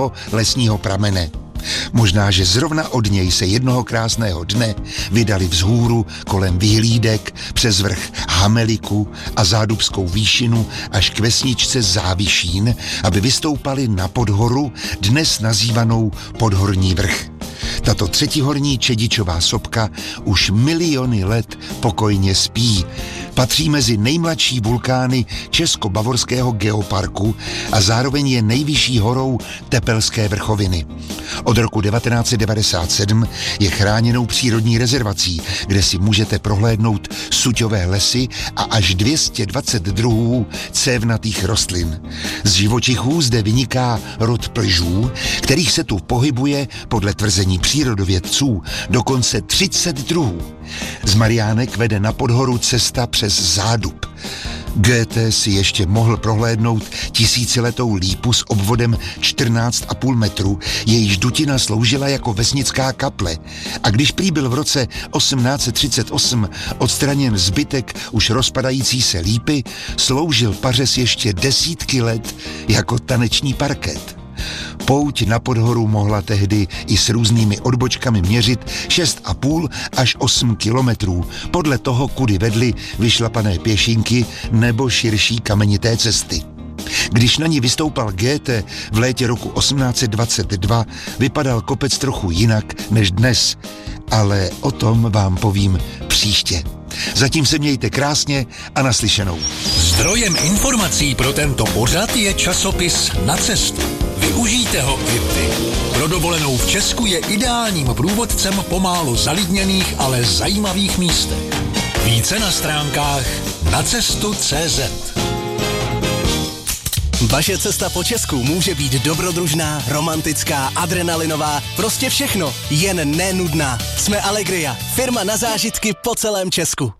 lesního pramene. Možná, že zrovna od něj se jednoho krásného dne vydali vzhůru kolem vyhlídek přes vrch Hameliku a Zádubskou výšinu až k vesničce Závišín, aby vystoupali na podhoru, dnes nazývanou Podhorní vrch. Tato třetihorní čedičová sopka už miliony let pokojně spí. Patří mezi nejmladší vulkány Česko-bavorského geoparku a zároveň je nejvyšší horou Tepelské vrchoviny. Od roku 1997 je chráněnou přírodní rezervací, kde si můžete prohlédnout suťové lesy a až 220 druhů cévnatých rostlin. Z živočichů zde vyniká rod plžů, kterých se tu pohybuje podle tvrzení přírodovědců dokonce 30 druhů. Z Mariánek vede na podhoru cesta přes Zádub. Goethe si ještě mohl prohlédnout tisíciletou lípu s obvodem 14,5 metru, jejíž dutina sloužila jako vesnická kaple. A když prý byl v roce 1838 odstraněn zbytek už rozpadající se lípy, sloužil pařez ještě desítky let jako taneční parket. Pouť na podhoru mohla tehdy i s různými odbočkami měřit 6,5 až 8 kilometrů, podle toho, kudy vedly vyšlapané pěšinky nebo širší kamenité cesty. Když na ní vystoupal Goethe v létě roku 1822, vypadal kopec trochu jinak než dnes, ale o tom vám povím příště. Zatím se mějte krásně a naslyšenou. Zdrojem informací pro tento pořad je časopis Na cestu. Využijte ho i vy. Pro dovolenou v Česku je ideálním průvodcem po málo zalidněných, ale zajímavých místech. Více na stránkách nacestu.cz. Vaše cesta po Česku může být dobrodružná, romantická, adrenalinová, prostě všechno, jen nenudná. Jsme Allegria, firma na zážitky po celém Česku.